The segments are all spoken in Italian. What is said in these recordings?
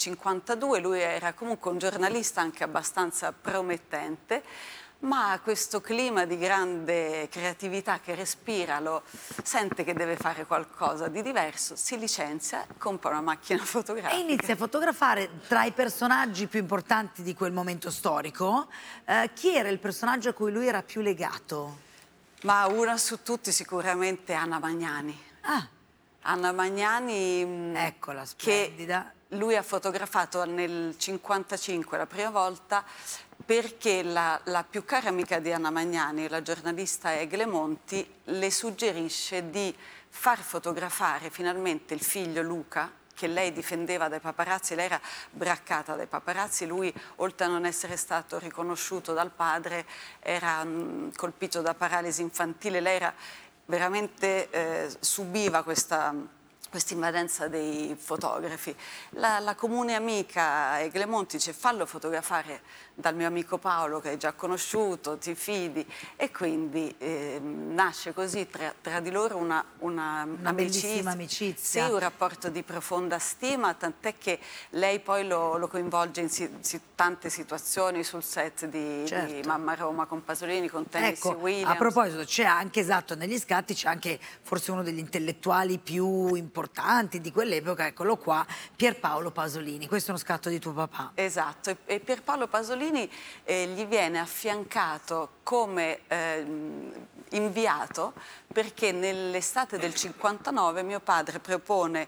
52, lui era comunque un giornalista anche abbastanza promettente, ma questo clima di grande creatività che respira, lo sente che deve fare qualcosa di diverso, si licenzia, compra una macchina E fotografica. inizia a fotografare tra i personaggi più importanti di quel momento storico. Chi era il personaggio a cui lui era più legato? Ma una su tutti sicuramente Anna Magnani. Ah, Anna Magnani, eccola, che splendida. lui ha fotografato nel 1955 la prima volta, perché la più cara amica di Anna Magnani, la giornalista Egle Monti, le suggerisce di far fotografare finalmente il figlio Luca, che lei difendeva dai paparazzi. Lei era braccata dai paparazzi, lui, oltre a non essere stato riconosciuto dal padre, era colpito da paralisi infantile. Lei era veramente subiva questa invadenza dei fotografi. La comune amica Egle Monti dice: fallo fotografare dal mio amico Paolo, che hai già conosciuto, ti fidi, e quindi nasce così tra di loro una bellissima amicizia. sì, un rapporto di profonda stima, tant'è che lei poi lo coinvolge in tante situazioni sul set di Mamma Roma con Pasolini, con Tennessee Williams. A proposito, c'è anche, esatto, negli scatti c'è anche forse uno degli intellettuali più importanti di quell'epoca, eccolo qua, Pierpaolo Pasolini. Questo è uno scatto di tuo papà. Esatto, e Pierpaolo Pasolini gli viene affiancato come inviato, perché nell'estate del 59 mio padre propone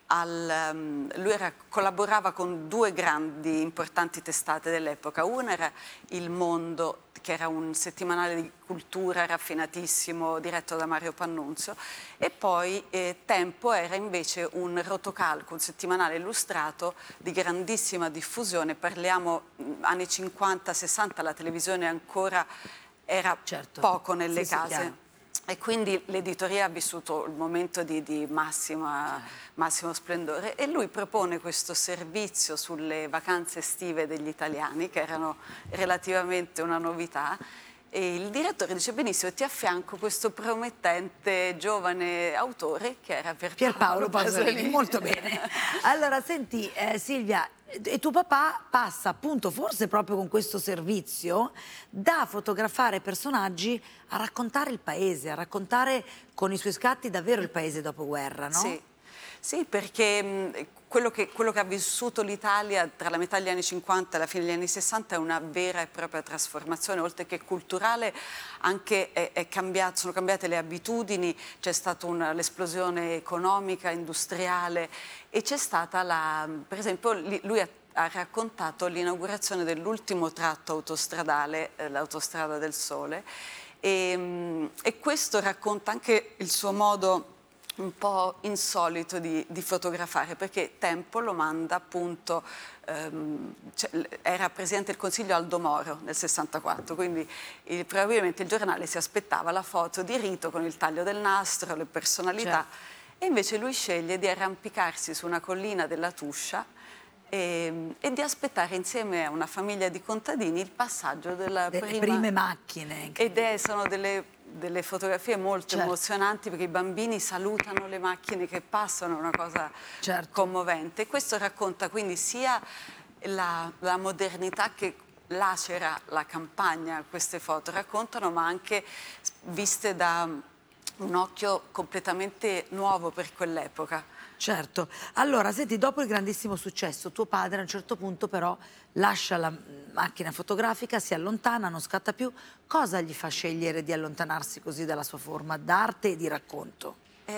lui collaborava con due grandi importanti testate dell'epoca. Una era Il Mondo, che era un settimanale di cultura raffinatissimo diretto da Mario Pannunzio, e poi Tempo era invece un rotocalco, un settimanale illustrato di grandissima diffusione. Parliamo anni 50-60, la televisione ancora era poco nelle case. E quindi l'editoria ha vissuto il momento di massimo splendore, e lui propone questo servizio sulle vacanze estive degli italiani, che erano relativamente una novità, e il direttore dice: benissimo, ti affianco questo promettente giovane autore che era Pierpaolo Pasolini. Molto bene. Allora, senti Silvia, e tuo papà passa appunto, forse proprio con questo servizio, da fotografare personaggi a raccontare il paese, a raccontare con i suoi scatti davvero il paese dopoguerra, no? Sì. Sì, perché quello che ha vissuto l'Italia tra la metà degli anni 50 e la fine degli anni 60 è una vera e propria trasformazione, oltre che culturale, anche sono cambiate le abitudini, c'è stata l'esplosione economica, industriale, e c'è stata per esempio, lui ha raccontato l'inaugurazione dell'ultimo tratto autostradale, l'Autostrada del Sole, e questo racconta anche il suo modo un po' insolito di fotografare, perché Tempo lo manda appunto, era Presidente del Consiglio Aldo Moro nel 64, quindi probabilmente il giornale si aspettava la foto di rito con il taglio del nastro, le personalità, e invece lui sceglie di arrampicarsi su una collina della Tuscia e di aspettare insieme a una famiglia di contadini il passaggio delle prime macchine. Ed sono delle fotografie molto emozionanti, perché i bambini salutano le macchine che passano, è una cosa commovente. E questo racconta quindi sia la modernità che lacera la campagna, queste foto raccontano, ma anche viste da un occhio completamente nuovo per quell'epoca. Certo. Allora, senti, dopo il grandissimo successo, tuo padre a un certo punto però lascia la macchina fotografica, si allontana, non scatta più. Cosa gli fa scegliere di allontanarsi così dalla sua forma d'arte e di racconto?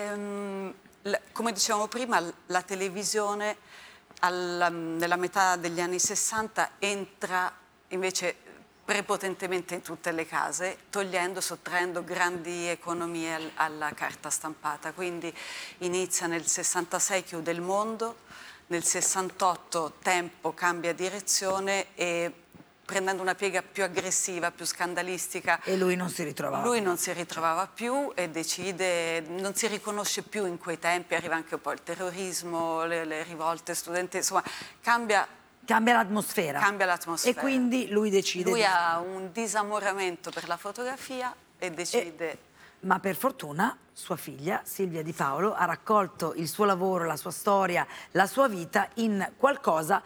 Come dicevamo prima, la televisione nella metà degli anni 60 entra invece prepotentemente in tutte le case, sottraendo grandi economie alla carta stampata. Quindi inizia nel 66, chiude Il Mondo, nel 68 Tempo cambia direzione e prendendo una piega più aggressiva, più scandalistica. E lui non si ritrovava Lui non si ritrovava più e non si riconosce più in quei tempi, arriva anche un po' il terrorismo, le rivolte studentesche, insomma cambia l'atmosfera. Cambia l'atmosfera. E quindi lui decide. Lui ha un disamoramento per la fotografia e decide. Ma per fortuna sua figlia Silvia Di Paolo ha raccolto il suo lavoro, la sua storia, la sua vita in qualcosa